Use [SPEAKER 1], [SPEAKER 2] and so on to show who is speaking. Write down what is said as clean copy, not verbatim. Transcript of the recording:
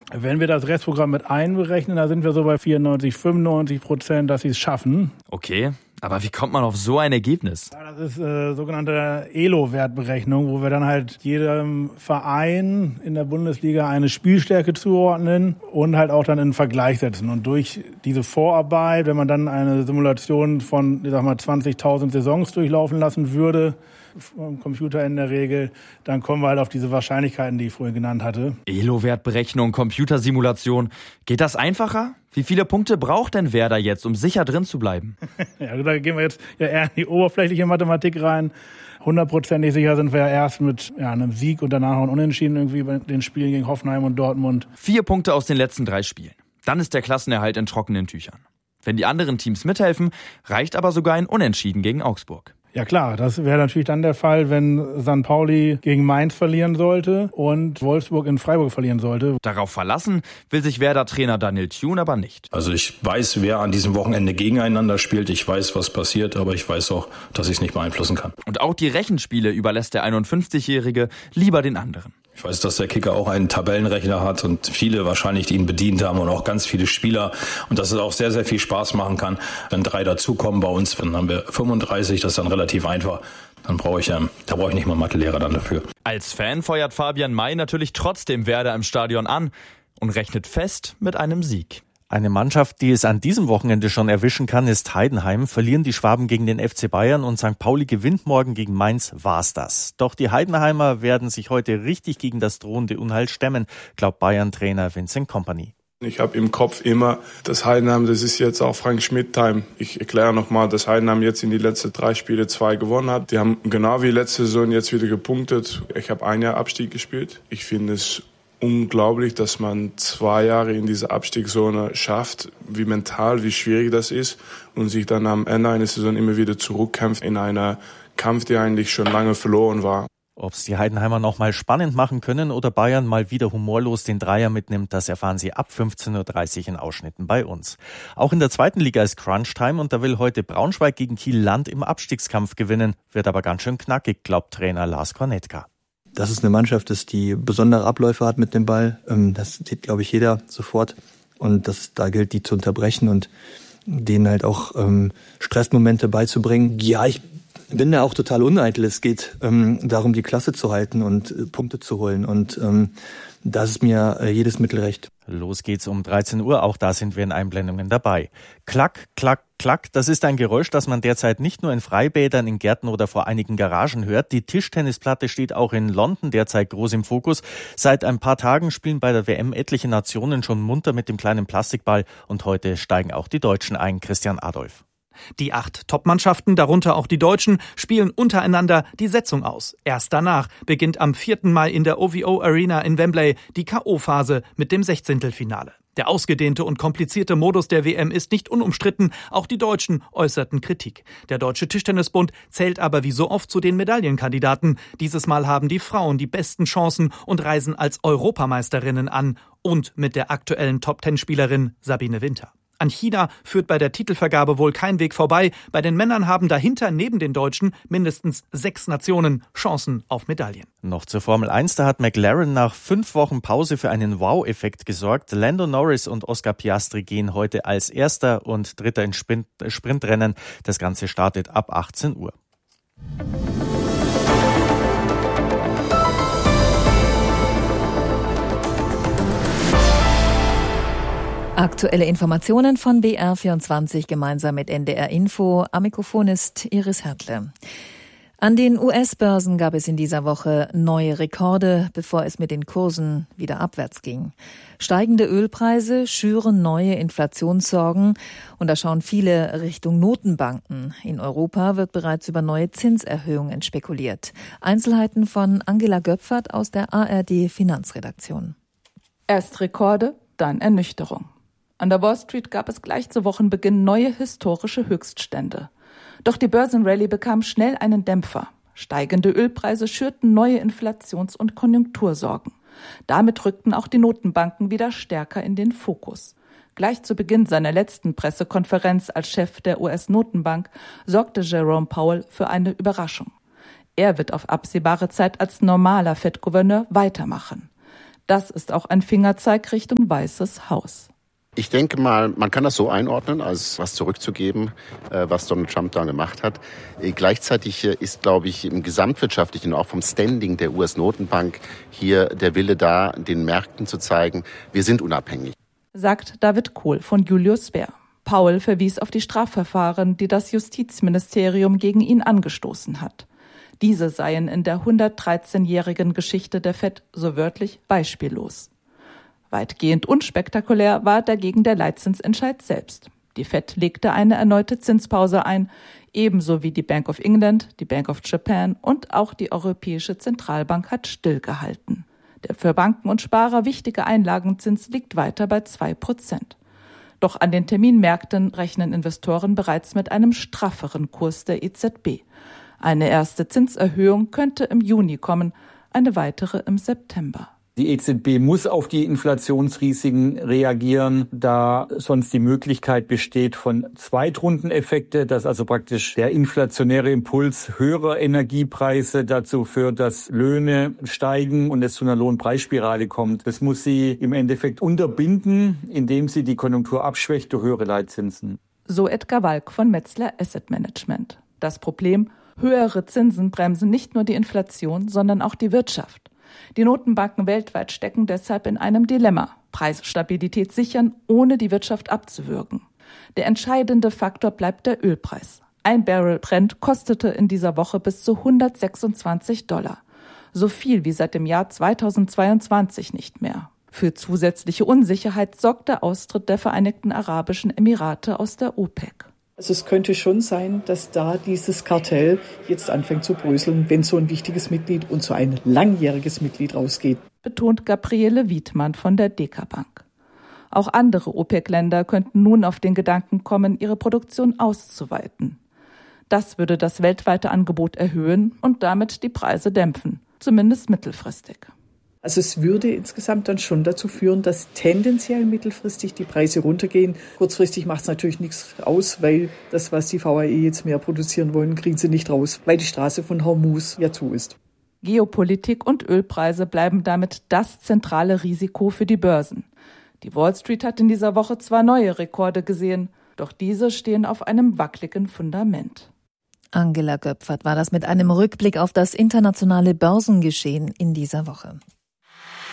[SPEAKER 1] Wenn wir das Restprogramm mit einberechnen, da sind wir so bei 94-95%, dass sie es schaffen.
[SPEAKER 2] Okay, aber wie kommt man auf so ein Ergebnis?
[SPEAKER 1] Ja, das ist sogenannte ELO-Wertberechnung, wo wir dann halt jedem Verein in der Bundesliga eine Spielstärke zuordnen und halt auch dann in einen Vergleich setzen. Und durch diese Vorarbeit, wenn man dann eine Simulation von, 20.000 Saisons durchlaufen lassen würde, vom Computer in der Regel, dann kommen wir halt auf diese Wahrscheinlichkeiten, die ich vorhin genannt hatte.
[SPEAKER 2] ELO-Wertberechnung, Computersimulation. Geht das einfacher? Wie viele Punkte braucht denn Werder jetzt, um sicher drin zu bleiben?
[SPEAKER 1] Ja, da gehen wir jetzt ja eher in die oberflächliche Mathematik rein. 100%ig sicher sind wir ja erst mit einem Sieg und danach noch ein Unentschieden irgendwie bei den Spielen gegen Hoffenheim und Dortmund.
[SPEAKER 2] 4 Punkte aus den letzten 3 Spielen. Dann ist der Klassenerhalt in trockenen Tüchern. Wenn die anderen Teams mithelfen, reicht aber sogar ein Unentschieden gegen Augsburg.
[SPEAKER 1] Ja klar, das wäre natürlich dann der Fall, wenn St. Pauli gegen Mainz verlieren sollte und Wolfsburg in Freiburg verlieren sollte.
[SPEAKER 2] Darauf verlassen will sich Werder-Trainer Daniel Thune aber nicht.
[SPEAKER 3] Also ich weiß, wer an diesem Wochenende gegeneinander spielt. Ich weiß, was passiert, aber ich weiß auch, dass ich es nicht beeinflussen kann.
[SPEAKER 2] Und auch die Rechenspiele überlässt der 51-Jährige lieber den anderen.
[SPEAKER 3] Ich weiß, dass der Kicker auch einen Tabellenrechner hat und viele wahrscheinlich, die ihn bedient haben und auch ganz viele Spieler. Und dass es auch sehr, sehr viel Spaß machen kann, wenn 3 dazukommen bei uns. Dann haben wir 35, das ist dann relativ einfach. Dann brauche ich nicht mal Mathelehrer dann dafür.
[SPEAKER 2] Als Fan feuert Fabian May natürlich trotzdem Werder im Stadion an und rechnet fest mit einem Sieg.
[SPEAKER 4] Eine Mannschaft, die es an diesem Wochenende schon erwischen kann, ist Heidenheim. Verlieren die Schwaben gegen den FC Bayern und St. Pauli gewinnt morgen gegen Mainz, war's das. Doch die Heidenheimer werden sich heute richtig gegen das drohende Unheil stemmen, glaubt Bayern-Trainer Vincent Kompany.
[SPEAKER 5] Ich habe im Kopf immer, dass Heidenheim, das ist jetzt auch Frank Schmidt-Time. Ich erkläre nochmal, dass Heidenheim jetzt in die letzten 3 Spiele 2 gewonnen hat. Die haben genau wie letzte Saison jetzt wieder gepunktet. Ich habe 1 Jahr Abstieg gespielt. Ich finde es unglaublich, dass man 2 Jahre in dieser Abstiegszone schafft, wie mental, wie schwierig das ist und sich dann am Ende einer Saison immer wieder zurückkämpft in einer Kampf, der eigentlich schon lange verloren war.
[SPEAKER 4] Ob es die Heidenheimer noch mal spannend machen können oder Bayern mal wieder humorlos den Dreier mitnimmt, das erfahren Sie ab 15.30 Uhr in Ausschnitten bei uns. Auch in der 2. Liga ist Crunch-Time und da will heute Braunschweig gegen Kiel-Land im Abstiegskampf gewinnen, wird aber ganz schön knackig, glaubt Trainer Lars Kornetka.
[SPEAKER 6] Dass es eine Mannschaft ist, die besondere Abläufe hat mit dem Ball, das sieht, glaube ich, jeder sofort. Und da gilt, die zu unterbrechen und denen halt auch Stressmomente beizubringen. Ja, ich bin da auch total uneitel. Es geht darum, die Klasse zu halten und Punkte zu holen. Und das ist mir jedes Mittel recht.
[SPEAKER 4] Los geht's um 13 Uhr, auch da sind wir in Einblendungen dabei. Klack, klack, klack, das ist ein Geräusch, das man derzeit nicht nur in Freibädern, in Gärten oder vor einigen Garagen hört. Die Tischtennisplatte steht auch in London derzeit groß im Fokus. Seit ein paar Tagen spielen bei der WM etliche Nationen schon munter mit dem kleinen Plastikball und heute steigen auch die Deutschen ein. Christian Adolf.
[SPEAKER 7] Die 8 Top-Mannschaften, darunter auch die Deutschen, spielen untereinander die Setzung aus. Erst danach beginnt am 4. Mai in der OVO Arena in Wembley die K.O.-Phase mit dem 16. Der ausgedehnte und komplizierte Modus der WM ist nicht unumstritten. Auch die Deutschen äußerten Kritik. Der Deutsche Tischtennisbund zählt aber wie so oft zu den Medaillenkandidaten. Dieses Mal haben die Frauen die besten Chancen und reisen als Europameisterinnen an. Und mit der aktuellen Top-10-Spielerin Sabine Winter. An China führt bei der Titelvergabe wohl kein Weg vorbei. Bei den Männern haben dahinter neben den Deutschen mindestens 6 Nationen Chancen auf Medaillen.
[SPEAKER 4] Noch zur Formel 1, da hat McLaren nach 5 Wochen Pause für einen Wow-Effekt gesorgt. Lando Norris und Oscar Piastri gehen heute als Erster und Dritter in Sprintrennen. Das Ganze startet ab 18 Uhr.
[SPEAKER 8] Aktuelle Informationen von BR24 gemeinsam mit NDR Info. Am Mikrofon ist Iris Hertle. An den US-Börsen gab es in dieser Woche neue Rekorde, bevor es mit den Kursen wieder abwärts ging. Steigende Ölpreise schüren neue Inflationssorgen und da schauen viele Richtung Notenbanken. In Europa wird bereits über neue Zinserhöhungen spekuliert. Einzelheiten von Angela Göpfert aus der ARD Finanzredaktion.
[SPEAKER 9] Erst Rekorde, dann Ernüchterung. An der Wall Street gab es gleich zu Wochenbeginn neue historische Höchststände. Doch die Börsenrallye bekam schnell einen Dämpfer. Steigende Ölpreise schürten neue Inflations- und Konjunktursorgen. Damit rückten auch die Notenbanken wieder stärker in den Fokus. Gleich zu Beginn seiner letzten Pressekonferenz als Chef der US-Notenbank sorgte Jerome Powell für eine Überraschung. Er wird auf absehbare Zeit als normaler Fed-Gouverneur weitermachen. Das ist auch ein Fingerzeig Richtung Weißes Haus.
[SPEAKER 10] Ich denke mal, man kann das so einordnen, als was zurückzugeben, was Donald Trump da gemacht hat. Gleichzeitig ist, glaube ich, im gesamtwirtschaftlichen, auch vom Standing der US-Notenbank hier der Wille da, den Märkten zu zeigen, wir sind unabhängig. Sagt
[SPEAKER 9] David Kohl von Julius Baer. Powell verwies auf die Strafverfahren, die das Justizministerium gegen ihn angestoßen hat. Diese seien in der 113-jährigen Geschichte der Fed so wörtlich beispiellos. Weitgehend unspektakulär war dagegen der Leitzinsentscheid selbst. Die Fed legte eine erneute Zinspause ein, ebenso wie die Bank of England, die Bank of Japan und auch die Europäische Zentralbank hat stillgehalten. Der für Banken und Sparer wichtige Einlagenzins liegt weiter bei 2%. Doch an den Terminmärkten rechnen Investoren bereits mit einem strafferen Kurs der EZB. Eine erste Zinserhöhung könnte im Juni kommen, eine weitere im September.
[SPEAKER 11] Die EZB muss auf die Inflationsrisiken reagieren, da sonst die Möglichkeit besteht von Zweitrundeneffekte, dass also praktisch der inflationäre Impuls höherer Energiepreise dazu führt, dass Löhne steigen und es zu einer Lohnpreisspirale kommt. Das muss sie im Endeffekt unterbinden, indem sie die Konjunktur abschwächt durch höhere Leitzinsen.
[SPEAKER 9] So Edgar Walk von Metzler Asset Management. Das Problem: höhere Zinsen bremsen nicht nur die Inflation, sondern auch die Wirtschaft. Die Notenbanken weltweit stecken deshalb in einem Dilemma: Preisstabilität sichern, ohne die Wirtschaft abzuwürgen. Der entscheidende Faktor bleibt der Ölpreis. Ein Barrel Brent kostete in dieser Woche bis zu $126. So viel wie seit dem Jahr 2022 nicht mehr. Für zusätzliche Unsicherheit sorgt der Austritt der Vereinigten Arabischen Emirate aus der OPEC.
[SPEAKER 12] Also es könnte schon sein, dass da dieses Kartell jetzt anfängt zu bröseln, wenn so ein wichtiges Mitglied und so ein langjähriges Mitglied rausgeht.
[SPEAKER 9] Betont Gabriele Wiedmann von der DK Bank. Auch andere OPEC-Länder könnten nun auf den Gedanken kommen, ihre Produktion auszuweiten. Das würde das weltweite Angebot erhöhen und damit die Preise dämpfen, zumindest mittelfristig.
[SPEAKER 12] Also es würde insgesamt dann schon dazu führen, dass tendenziell mittelfristig die Preise runtergehen. Kurzfristig macht es natürlich nichts aus, weil das, was die VAE jetzt mehr produzieren wollen, kriegen sie nicht raus, weil die Straße von Hormuz ja zu ist.
[SPEAKER 9] Geopolitik und Ölpreise bleiben damit das zentrale Risiko für die Börsen. Die Wall Street hat in dieser Woche zwar neue Rekorde gesehen, doch diese stehen auf einem wackeligen Fundament.
[SPEAKER 8] Angela Göpfert war das mit einem Rückblick auf das internationale Börsengeschehen in dieser Woche.